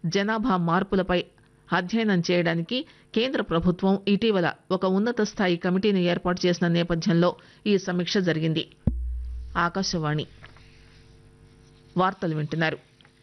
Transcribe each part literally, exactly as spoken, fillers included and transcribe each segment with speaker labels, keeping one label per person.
Speaker 1: జనాభా మార్పులపై అధ్యయనం చేయడానికి కేంద్ర ప్రభుత్వం ఇటీవల ఒక ఉన్నత స్థాయి కమిటీని ఏర్పాటు చేసిన నేపథ్యంలో ఈ సమీక్ష జరిగింది. ఆకాశవాణి వార్తలు వింటున్నారు.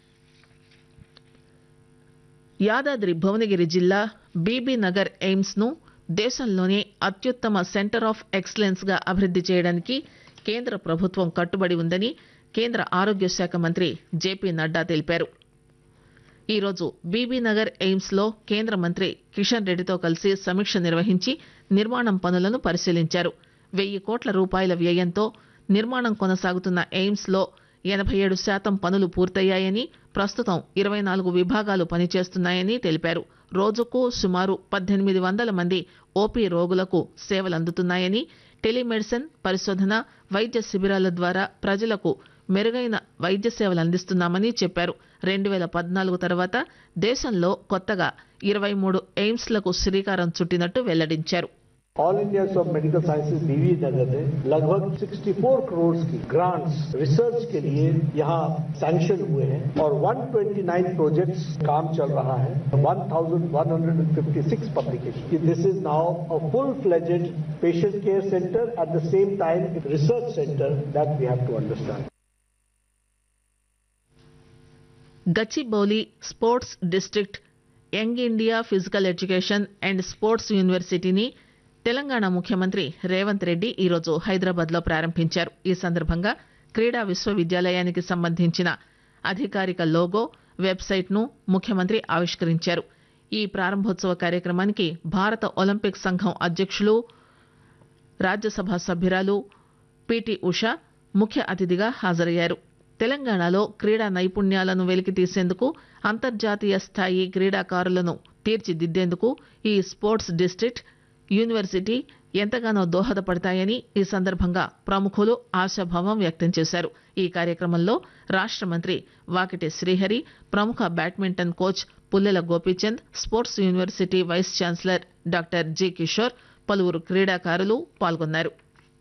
Speaker 1: యాదాద్రి భువనగిరి జిల్లా బీబీ నగర్ ఎయిమ్స్ ను దేశంలోనే అత్యుత్తమ సెంటర్ ఆఫ్ ఎక్సలెన్స్ గా అభివృద్ది చేయడానికి కేంద్ర ప్రభుత్వం కట్టుబడి ఉందని కేంద్ర ఆరోగ్య శాఖ మంత్రి జేపీ నడ్డా తెలిపారు. ఈరోజు బీబీనగర్ ఎయిమ్స్ లో కేంద్ర మంత్రి కిషన్ రెడ్డితో కలిసి సమీక్ష నిర్వహించి నిర్మాణం పనులను పరిశీలించారు. వెయ్యి కోట్ల రూపాయల వ్యయంతో నిర్మాణం కొనసాగుతున్న ఎయిమ్స్ లో ఎనభై ఏడు శాతం పనులు పూర్తయ్యాయని, ప్రస్తుతం ఇరవై నాలుగు విభాగాలు పనిచేస్తున్నాయని తెలిపారు. రోజుకు సుమారు పద్దెనిమిది వందల మంది ఓపీ రోగులకు సేవలందుతున్నాయని, టెలిమెడిసిన్, పరిశోధన, వైద్య శిబిరాల ద్వారా ప్రజలకు మెరుగైన వైద్య సేవలు అందిస్తున్నామని చెప్పారు. రెండు వేల పద్నాలుగు తర్వాత దేశంలో కొత్తగా ఇరవై మూడు ఎయిమ్స్ లకు శ్రీకారం చుట్టినట్టు వెల్లడించారు.
Speaker 2: All India of medical sciences बीवी नगर ने लगभग चौंसठ करोड़ की ग्रांट्स रिसर्च के लिए यहाँ सैंक्शन हुए हैं और एक सौ उनतीस प्रोजेक्ट्स काम चल रहा है. eleven fifty-six publications. This is now a full-fledged patient care center at the same time a research center that we have to understand.
Speaker 1: Gachibowli sports district young India physical education and sports యూనివర్సిటీని తెలంగాణ ముఖ్యమంత్రి రేవంత్ రెడ్డి ఈరోజు హైదరాబాద్ లో ప్రారంభించారు. ఈ సందర్భంగా క్రీడా విశ్వవిద్యాలయానికి సంబంధించిన అధికారిక లోగో, వెబ్సైట్ ను ముఖ్యమంత్రి ఆవిష్కరించారు. ఈ ప్రారంభోత్సవ కార్యక్రమానికి భారత ఒలింపిక్ సంఘం అధ్యక్షులు, రాజ్యసభ సభ్యురాలు పిటి ఉషా ముఖ్య అతిథిగా హాజరయ్యారు. తెలంగాణలో క్రీడా నైపుణ్యాలను వెలికితీసేందుకు, అంతర్జాతీయ స్థాయి క్రీడాకారులను తీర్చిదిద్దేందుకు ఈ స్పోర్ట్స్ డిస్ట్రిక్ట్, యూనివర్సిటీ ఎంతగానో దోహదపడతాయని ఈ సందర్భంగా ప్రముఖులు ఆశాభావం వ్యక్తం చేశారు. ఈ కార్యక్రమంలో రాష్ట మంత్రి వాకిటి శ్రీహరి, ప్రముఖ badminton coach Pullela Gopichand, sports university vice chancellor doctor G Kishore, పలువురు క్రీడాకారులు పాల్గొన్నారు.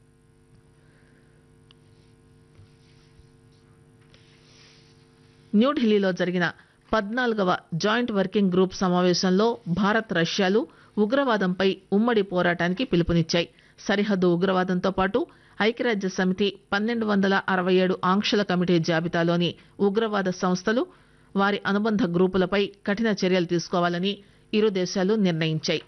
Speaker 1: న్యూఢిల్లీలో జరిగిన పద్నాలుగవ జాయింట్ వర్కింగ్ గ్రూప్ సమావేశంలో భారత్, రష్యాలు ఉగ్రవాదంపై ఉమ్మడి పోరాటానికి పిలుపునిచ్చాయి. సరిహద్దు ఉగ్రవాదంతో పాటు ఐక్యరాజ్య సమితి పన్నెండు వందల అరవై ఏడు ఆంక్షల కమిటీ జాబితాలోని ఉగ్రవాద సంస్థలు, వారి అనుబంధ గ్రూపులపై కఠిన చర్యలు తీసుకోవాలని ఇరు దేశాలు నిర్ణయించాయి.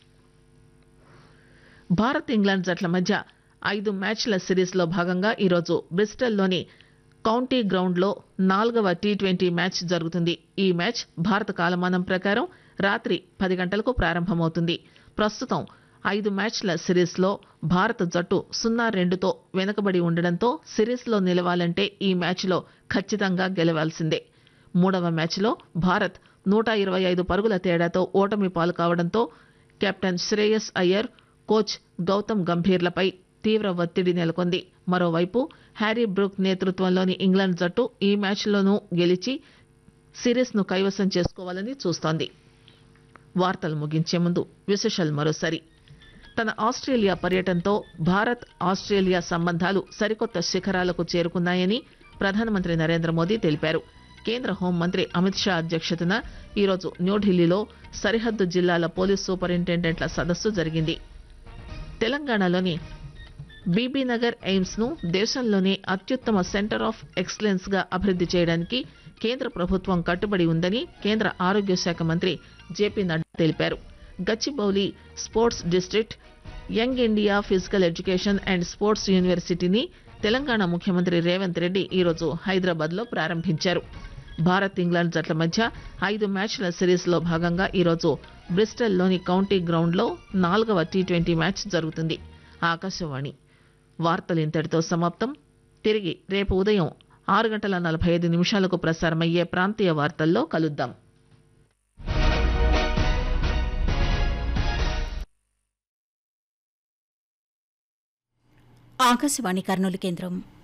Speaker 1: భారత్, ఇంగ్లాండ్ జట్ల మధ్య ఐదు మ్యాచ్ల సిరీస్ లో భాగంగా ఈరోజు బ్రిస్టల్లోని కౌంటీ గ్రౌండ్ లో నాలుగవ టీ ట్వంటీ మ్యాచ్ జరుగుతుంది. ఈ మ్యాచ్ భారత కాలమానం ప్రకారం రాత్రి పది గంటలకు ప్రారంభమవుతుంది. ప్రస్తుతం ఐదు మ్యాచ్ల సిరీస్ లో భారత జట్టు సున్నా రెండుతో వెనుకబడి ఉండడంతో సిరీస్ లో నిలవాలంటే ఈ మ్యాచ్ లో ఖచ్చితంగా గెలవాల్సిందే. మూడవ మ్యాచ్ లో భారత్ నూట ఇరవై ఐదు పరుగుల తేడాతో ఓటమి పాలు కావడంతో కెప్టెన్ శ్రేయస్ అయ్యర్, కోచ్ గౌతమ్ గంభీర్లపై తీవ్ర ఒత్తిడి నెలకొంది. మరోవైపు హ్యారీ బ్రూక్ నేతృత్వంలోని ఇంగ్లాండ్ జట్టు ఈ మ్యాచ్లోనూ గెలిచి సిరీస్ ను కైవసం చేసుకోవాలని చూస్తోంది. వార్తలు ముగించే ముందు విశేషాలు మరోసారి. తన ఆస్ట్రేలియా పర్యటనతో భారత్, ఆస్ట్రేలియా సంబంధాలు సరికొత్త శిఖరాలకు చేరుకున్నాయని ప్రధానమంత్రి నరేంద్ర మోదీ తెలిపారు. కేంద్ర హోంమంత్రి అమిత్ షా అధ్యక్షతన ఈరోజు న్యూఢిల్లీలో సరిహద్దు జిల్లాల పోలీస్ సూపరింటెండెంట్ల సదస్సు జరిగింది. తెలంగాణలోని బీబీనగర్ ఎయిమ్స్ ను దేశంలోనే అత్యుత్తమ సెంటర్ ఆఫ్ ఎక్సలెన్స్ గా అభివృద్ది చేయడానికి కేంద్ర ప్రభుత్వం కట్టుబడి ఉందని కేంద్ర ఆరోగ్య శాఖ మంత్రి జేపీ నడ్డా తెలిపారు. Gachibowli sports district young India physical education and sports యూనివర్సిటీని తెలంగాణ ముఖ్యమంత్రి రేవంత్ రెడ్డి ఈరోజు హైదరాబాద్ లో ప్రారంభించారు. భారత్, ఇంగ్లాండ్ జట్ల మధ్య ఐదు మ్యాచ్ల సిరీస్ లో భాగంగా ఈరోజు బ్రిస్టల్లోని కౌంటీ గ్రౌండ్ లో నాలుగవ టీ ట్వంటీ మ్యాచ్ జరుగుతుంది. ఆకాశవాణి వార్తలు ఇంతటితో సమాప్తం. తిరిగి రేపు ఉదయం ఆరు గంటల నలభై ఐదు నిమిషాలకు ప్రసారమయ్యే ప్రాంతీయ వార్తల్లో కలుద్దాం.
Speaker 3: ఆకాశవాణి కర్నూలు కేంద్రం.